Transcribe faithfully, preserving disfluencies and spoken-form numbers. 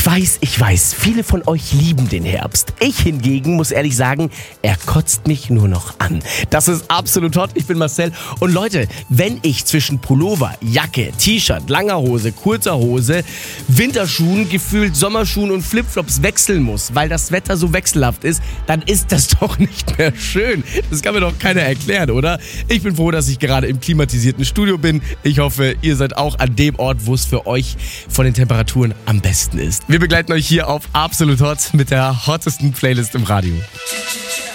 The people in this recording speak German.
weiß, ich weiß, viele von euch lieben den Herbst. Ich hingegen muss ehrlich sagen, er kotzt mich nur noch an. Das ist absolut hot. Ich bin Marcel. Und Leute, wenn ich zwischen Pullover, Jacke, T-Shirt, langer Hose, kurzer Hose, Winterschuhen, gefühlt Sommerschuhen und Flipflops wechseln muss, weil das Wetter so wechselhaft ist, dann ist das doch nicht mehr schön. Das kann mir doch keiner erklären, oder? Ich bin froh, dass ich gerade im klimatisierten Studio bin. Ich hoffe, ihr seid auch an dem Ort, wo es für euch von den Temperaturen am besten ist. Wir begleiten euch hier auf Absolut Hot mit der hottesten Playlist im Radio.